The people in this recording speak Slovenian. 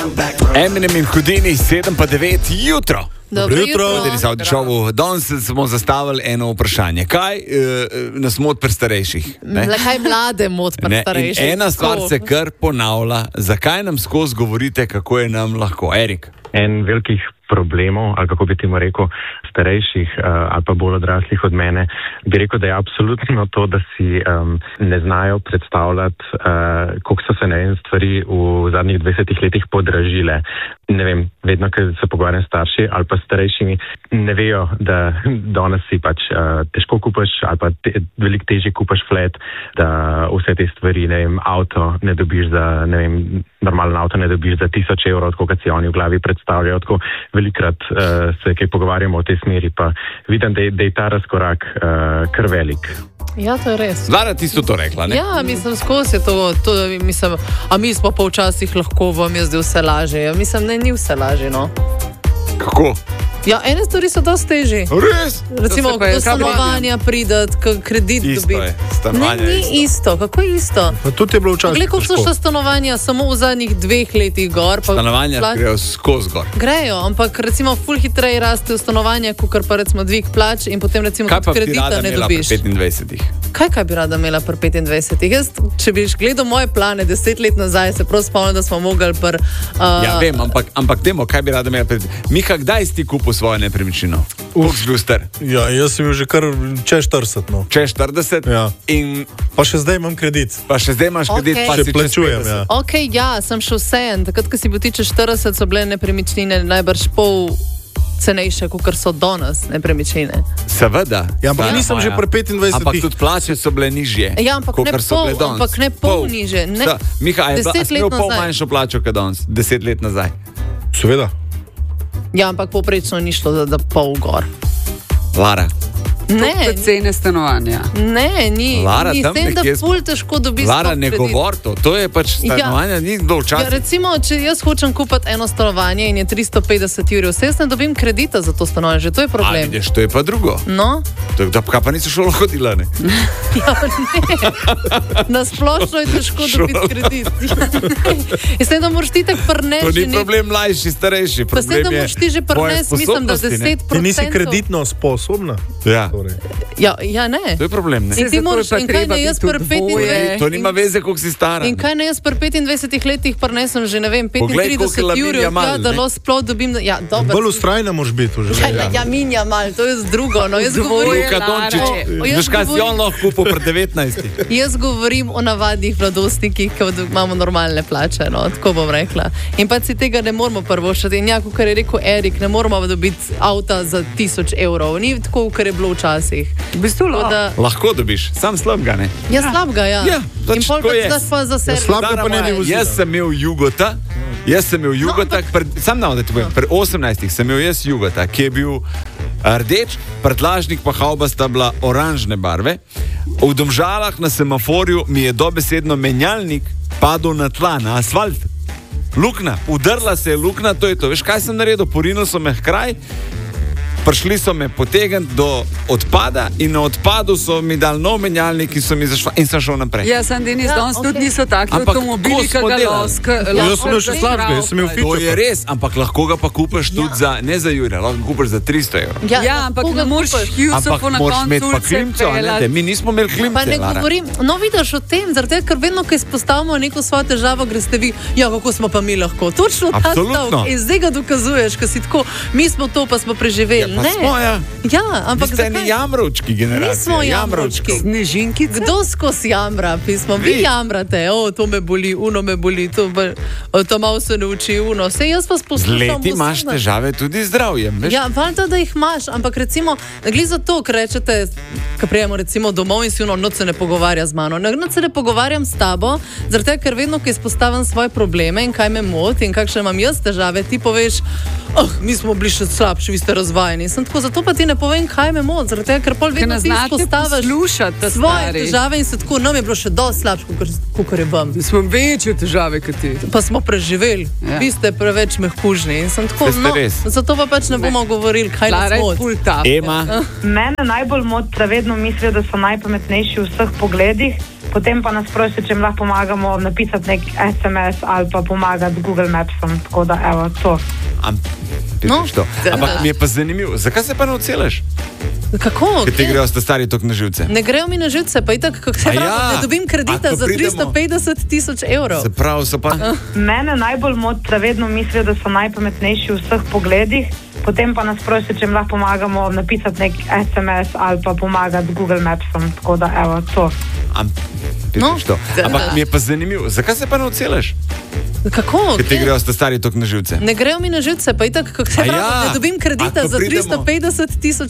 Eminem in Houdini, 7:09 jutro. Dobro jutro. Danes smo zastavili eno vprašanje. Kaj nas moti pri starejših? Kaj mlade moti pri starejših? Ena stvar se kar ponavlja. Zakaj nam skozi govorite, kako je nam lahko? Erik? En velikih problemov, ali kako bi temu rekel, starejših ali pa bolj odraslih od mene, bi rekel, da je absolutno to, da si ne znajo predstavljati, koliko so se stvari v zadnjih 20 letih podražile. Ne vem, vedno, ko se pogovarjam s starši ali pa starejšimi, ne vejo, da danes si pač težko kupaš ali pa veliko težje kupaš flat, da vse te stvari, ne vem, avto ne dobiš za, ne vem, normalen avto ne dobiš za 1000 evrov, tako kot si oni v glavi predstavljajo. Tako velikrat se kaj pogovarjamo v tej smeri, pa vidim, da je ta razkorak kar velik. Ja, to je res. Lara, ti so to rekla, ne? Ja, mislim, skozi je to mislim, a mi smo pa včasih lahko, vam je zdaj vse lažje. Ja, mislim, ne, ni vse lažje, no. Kako? Ja, ene stvari so dosti težji. Res? Recimo, do stanovanja pridati, kredit dobiti. Isto je, stanovanje ne, ni isto. Kako je isto? Pa tudi je bilo včasih. Glej, koliko so še stanovanja samo v zadnjih 2 letih gor. Pa stanovanja grejo skozi gor. Grejo, ampak recimo ful hitreje raste v stanovanja, kakor pa recimo dvig plač in potem recimo tudi kredita ne dobiš. Kaj pa bi rada imela pri 25? Kaj bi rada imela pri 25? Jaz, če bi gledal moje plane 10 let nazaj, se prav spomnim, da smo mogli pri... Ja, vem, ampak demo, kaj bi rada imela pri... Mika, kdaj si ti kupil svojo nepremičnino? Ja, jaz sem bil že kar čez 40, no. Čez 40? Ja. In... Pa še zdaj imam kredit. Pa še zdaj imaš kredit, Okay. pa Še si plačujem, ja. Ok, ja, sem šel vsejen. Takrat, ko si bil ti čez 40, so bile nepremičnine najbrž pol cenejše, kot so danes nepremičnine. Seveda. Ja, ampak nisem že pri 25. Ampak tudi plače so bile nižje. Ja, ampak ne pol nižje. Miha, a si imel pol nazaj. manjšo plačo kot danes, 10 let nazaj? Seveda. Ja, ampak poprečno ni šlo za pol gor. Lara. Ne, cene stanovanja. Ne, ni. Lara, ni tam tem, da nekje ful težko dobiš. Lara, ne govor to. To je pač stanovanje, ni dolg čas. Ja, recimo, če jaz hočem kupiti eno stanovanje in je 350 evrov, jaz ne dobim kredita za to stanovanje, že to je problem. A vidiš, to je pa drugo. No? Kaj pa nisi šolo hodila, ne? Ja, ne. Nasplošno je težko dobiti kredit. Jaz da moraš ti tako prnesti. To ni problem mlajši, starejši. Pa se da moraš ti že prnesti, mislim, da 10%. Ti nisi kreditno sposobna? Ja. Ja, ne. To je problem, ne? In ti moraš, in kaj ne jaz pri 25... To nima veze, koliko si stara. In kaj ne jaz pri 25 letih prnesem že, ne vem, 35 evrov, da lahko sploh dobim... Ja, dobro. Bolj ustrajna moraš biti v življenju. Ja, minja mal, to je drugo, no. Jaz govorim... Luka Dončić, veš kaj si on lahko kupil pri 19. Jaz govorim o navadnih mladostnikih, ki imamo normalne plače, no, tako bom rekla. In pa si tega ne moramo prvošati. In ja, kar je rekel Erik, ne moramo dobiti avta za 1000 evrov. Ni tako, kar je bilo včasih. V bistvu lahko dobiš, sam slabega, ne? Ja, slabega, ja. In pol pa za sebe. Slabega pa ne bi vozila. Jaz sem imel Jugota, sam navod, da ti povem, pri 18 sem imel jaz Jugota, ki je bil rdeč, prtlažnik pa havba sta bila oranžne barve. V Domžalah na semaforju mi je dobesedno menjalnik padel na tla, na asfalt. Lukna, udrla se je lukna, to je to. Veš, kaj sem naredil? Porinil so me kraj, prišli so me potegniti do odpada in na odpadu so mi dali nov menjalnik in so mi zašla in sem šel naprej. Ja, sem Denis, danes tudi niso taki avtomobili, ki ga loska. Jaz sem imel še slabega, jaz sem imel To je res, ampak lahko ga pa kupiš tudi za, ne za Jurija, lahko kupiš za 300 evrov. Ja, ampak ne moreš Hughesofu na koncu klimco, mi nismo imeli klimce, Pa ne govorim, no vidiš o tem, zaradi tega, ker vedno, ko izpostavimo neko svojo težavo, greste vi, ja, kako smo pa mi lahko. Točno ta stavek, in zdaj ga dokazuješ, ko si tako, mi smo to, pa smo preživeli. Pa smo, ja. Ja, ampak zakaj? Vi ste jamrovčki generacija. Nismo jamrovčki. Snežinkice. Kdo skozi jamra, pismo? Vi jamrate, to me boli, uno me boli, to malo se ne uči, uno. Vse jaz vas poslušam. Z leti imaš težave tudi z zdravjem, veš? Ja, valjda, da jih imaš, ampak recimo, glede za to, ker rečete, ko prijemo recimo domov in si noč se ne pogovarja z mano. Noč se ne pogovarjam s tabo, zaradi tega, ker vedno, ko izpostavim svoje probleme in kaj me moti in kakšne imam jaz težave, ti poveš, mi smo bili še slabši, vi ste razvajeni. Sem tako, zato pa ti ne povem, kaj me moti, zaradi tega, ker pol vedno ti izpostaviš svoje težave in se tako, nam je bilo še dosti slabše, kot je vam. Smo večje težave kot ti. Pa smo preživeli, vi ste preveč mehkužni in sem tako, zato pa pač ne bomo govorili, kaj nas moti. Ema? Mene najbolj moti, da vedno mislijo, da so najpametnejši v vseh pogledih potem pa nas prosijo, če jim lahko pomagamo napisati nek SMS ali pa pomagati z Google Mapsom. Tako da, evo, to. Ampak mi je pa zanimivo, zakaj se pa ne odselaš? Kako? Ker ti grejo stari tok na živce. Ne grejo mi na živce, pa itak, kako se pravi, ne dobim kredita za 350 000 evrov. Se pravi, so pa... Mene najbolj moti, da vedno mislijo, da so najpametnejši v vseh pogledih, potem pa nas prosijo, če jim lahko pomagamo napisati nek SMS ali pa pomagati z Google Mapsom. Tako da, evo, to. Ampak mi je pa zanimivo, zakaj se pa ne odselaš? Kako? Ker ti grejo stari tok na živce. Ne grejo mi na živce, pa itak, kako se pravi, ne dobim kredita za 350 000